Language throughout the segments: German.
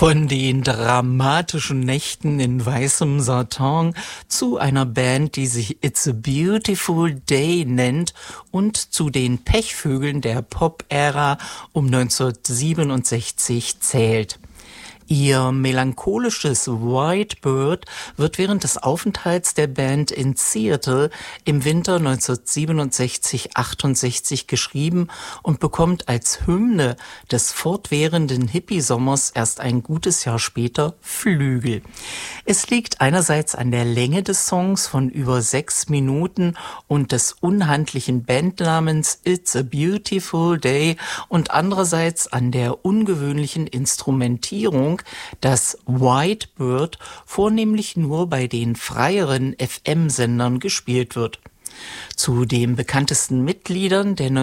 Von den dramatischen Nächten in weißem Satin zu einer Band, die sich It's a Beautiful Day nennt und zu den Pechvögeln der Pop-Ära um 1967 zählt. Ihr melancholisches White Bird wird während des Aufenthalts der Band in Seattle im Winter 1967-68 geschrieben und bekommt als Hymne des fortwährenden Hippie-Sommers erst ein gutes Jahr später Flügel. Es liegt einerseits an der Länge des Songs von über 6 Minuten und des unhandlichen Bandnamens It's a Beautiful Day und andererseits an der ungewöhnlichen Instrumentierung, dass White Bird vornehmlich nur bei den freieren FM-Sendern gespielt wird. Zu den bekanntesten Mitgliedern der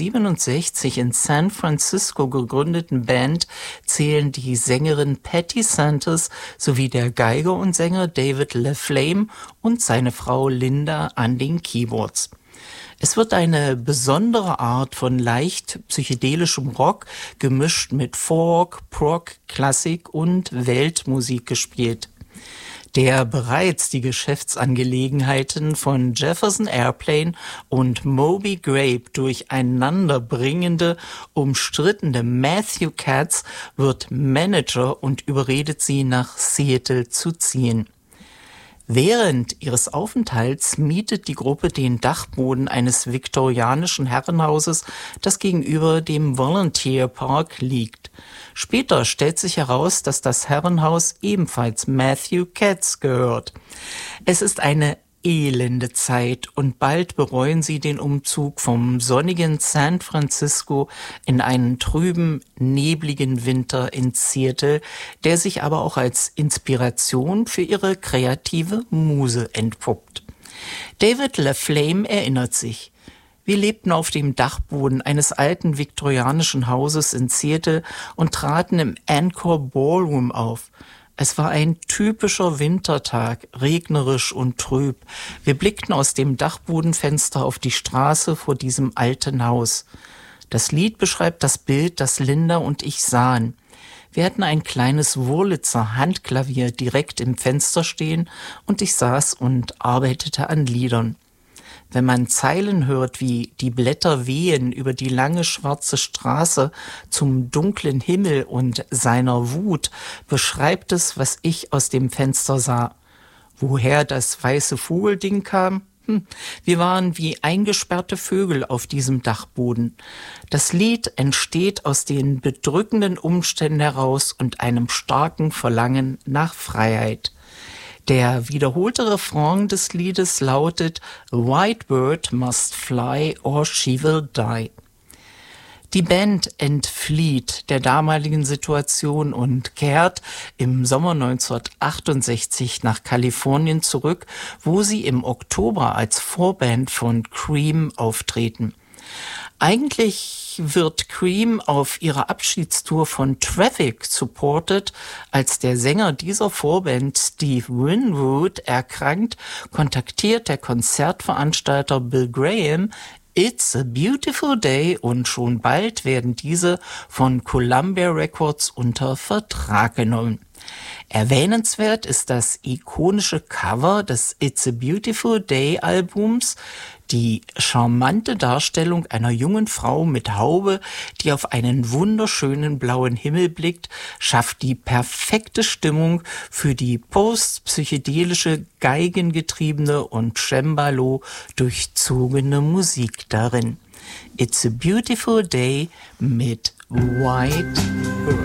1967 in San Francisco gegründeten Band zählen die Sängerin Patti Santos sowie der Geiger und Sänger David LaFlame und seine Frau Linda an den Keyboards. Es wird eine besondere Art von leicht psychedelischem Rock gemischt mit Folk, Prog, Klassik und Weltmusik gespielt. Der bereits die Geschäftsangelegenheiten von Jefferson Airplane und Moby Grape durcheinander bringende, umstrittene Matthew Katz wird Manager und überredet sie, nach Seattle zu ziehen. Während ihres Aufenthalts mietet die Gruppe den Dachboden eines viktorianischen Herrenhauses, das gegenüber dem Volunteer Park liegt. Später stellt sich heraus, dass das Herrenhaus ebenfalls Matthew Katz gehört. Es ist eine elende Zeit und bald bereuen sie den Umzug vom sonnigen San Francisco in einen trüben, nebligen Winter in Seattle, der sich aber auch als Inspiration für ihre kreative Muse entpuppt. David LaFlame erinnert sich: Wir lebten auf dem Dachboden eines alten viktorianischen Hauses in Seattle und traten im Encore Ballroom auf. Es war ein typischer Wintertag, regnerisch und trüb. Wir blickten aus dem Dachbodenfenster auf die Straße vor diesem alten Haus. Das Lied beschreibt das Bild, das Linda und ich sahen. Wir hatten ein kleines Wurlitzer Handklavier direkt im Fenster stehen und ich saß und arbeitete an Liedern. Wenn man Zeilen hört wie die Blätter wehen über die lange schwarze Straße zum dunklen Himmel und seiner Wut, beschreibt es, was ich aus dem Fenster sah. Woher das weiße Vogelding kam? Wir waren wie eingesperrte Vögel auf diesem Dachboden. Das Lied entsteht aus den bedrückenden Umständen heraus und einem starken Verlangen nach Freiheit. Der wiederholte Refrain des Liedes lautet "White Bird must fly or she will die". Die Band entflieht der damaligen Situation und kehrt im Sommer 1968 nach Kalifornien zurück, wo sie im Oktober als Vorband von Cream auftreten. Eigentlich wird Cream auf ihrer Abschiedstour von Traffic supported. Als der Sänger dieser Vorband Steve Winwood erkrankt, kontaktiert der Konzertveranstalter Bill Graham It's a Beautiful Day und schon bald werden diese von Columbia Records unter Vertrag genommen. Erwähnenswert ist das ikonische Cover des It's a Beautiful Day Albums, die charmante Darstellung einer jungen Frau mit Haube, die auf einen wunderschönen blauen Himmel blickt, schafft die perfekte Stimmung für die postpsychedelische, geigengetriebene und Cembalo durchzogene Musik darin. It's a Beautiful Day mit White Bird.